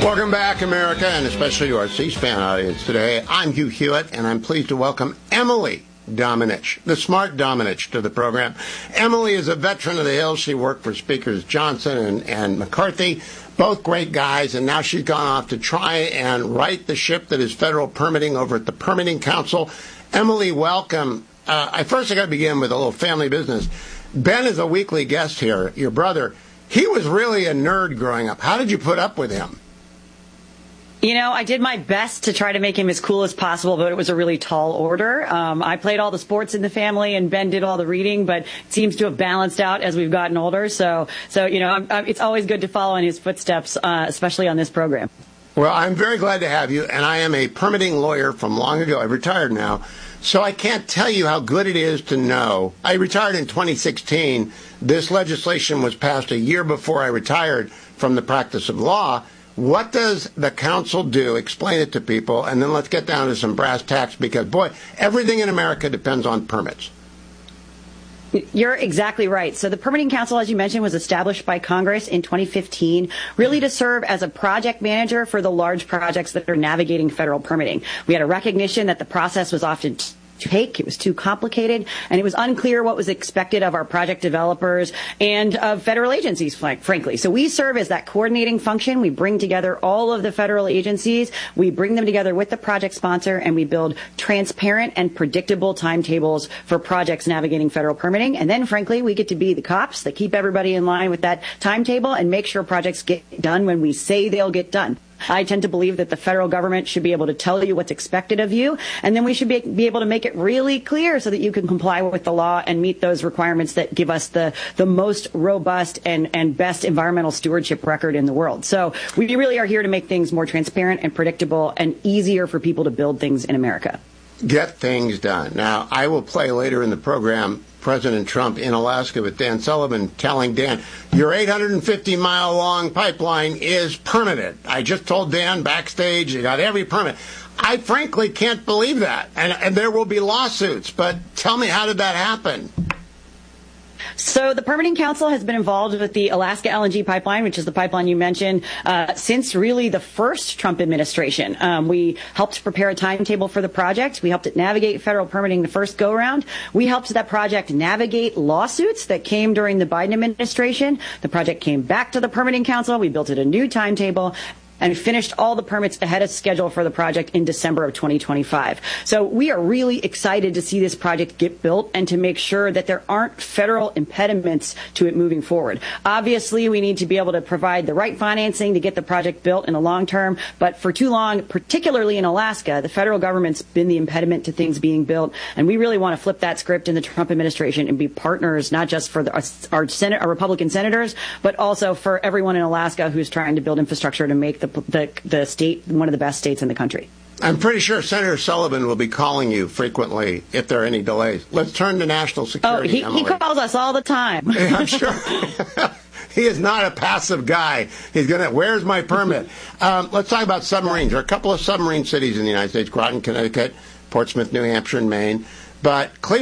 Welcome back, America, and especially to our C-SPAN audience today. I'm Hugh Hewitt, and I'm pleased to welcome Emily Domenech, the smart Domenech, to the program. Emily is a veteran of the Hill. She worked for Speakers Johnson and McCarthy, both great guys, and now she's gone off to try and right the ship that is federal permitting over at the Permitting Council. Emily, welcome. I got to begin with a little family business. Ben is a weekly guest here, your brother. He was really a nerd growing up. How did you put up with him? You know, I did my best to try to make him as cool as possible, but it was a really tall order. I played all the sports in the family, and Ben did all the reading, but it seems to have balanced out as we've gotten older. So you know, it's always good to follow in his footsteps, especially on this program. Well, I'm very glad to have you, and I am a permitting lawyer from long ago. I've retired now, so I can't tell you how good it is to know. I retired in 2016. This legislation was passed a year before I retired from the practice of law. What does the council do? Explain it to people, and then let's get down to some brass tacks, because, boy, everything in America depends on permits. You're exactly right. So the Permitting Council, as you mentioned, was established by Congress in 2015, really to serve as a project manager for the large projects that are navigating federal permitting. We had a recognition that the process was often it was too complicated, and it was unclear what was expected of our project developers and of federal agencies, frankly. So we serve as that coordinating function. We bring together all of the federal agencies. We bring them together with the project sponsor, and we build transparent and predictable timetables for projects navigating federal permitting. And then, frankly, we get to be the cops that keep everybody in line with that timetable and make sure projects get done when we say they'll get done. I tend to believe that the federal government should be able to tell you what's expected of you, and then we should be able to make it really clear so that you can comply with the law and meet those requirements that give us the most robust and best environmental stewardship record in the world. So we really are here to make things more transparent and predictable and easier for people to build things in America. Get things done. Now, I will play later in the program President Trump in Alaska with Dan Sullivan telling Dan, your 850-mile-long pipeline is permitted. I just told Dan backstage, you got every permit. I frankly can't believe that. And there will be lawsuits. But tell me, how did that happen? So the Permitting Council has been involved with the Alaska LNG pipeline, which is the pipeline you mentioned, since really the first Trump administration. We helped prepare a timetable for the project. We helped it navigate federal permitting the first go-around. We helped that project navigate lawsuits that came during the Biden administration. The project came back to the Permitting Council. We built it a new timetable and finished all the permits ahead of schedule for the project in December of 2025. So we are really excited to see this project get built and to make sure that there aren't federal impediments to it moving forward. Obviously, we need to be able to provide the right financing to get the project built in the long term, but for too long, particularly in Alaska, the federal government's been the impediment to things being built, and we really want to flip that script in the Trump administration and be partners, not just for our Republican senators, but also for everyone in Alaska who's trying to build infrastructure to make the state one of the best states in the country. I'm pretty sure Senator Sullivan will be calling you frequently if there are any delays. Let's turn to national security. Oh, he calls us all the time. Yeah, I'm sure. He is not a passive guy. He's going to, where's my permit? Let's talk about submarines. There are a couple of submarine cities in the United States, Groton, Connecticut, Portsmouth, New Hampshire, and Maine. But Cleveland